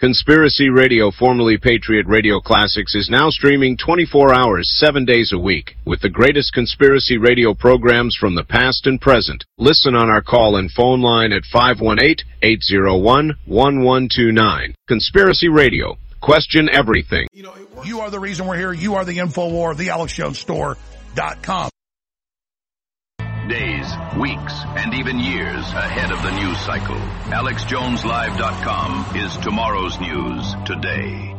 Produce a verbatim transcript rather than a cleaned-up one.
Conspiracy Radio, formerly Patriot Radio Classics, is now streaming twenty-four hours, seven days a week, with the greatest conspiracy radio programs from the past and present. Listen on our call and phone line at five one eight, eight zero one, one one two nine. Conspiracy Radio. Question everything. You know, you are the reason we're here. You are the InfoWar, the Alex Jones Store dot com. Days, weeks, and even years ahead of the news cycle. Alex Jones Live dot com is tomorrow's news today.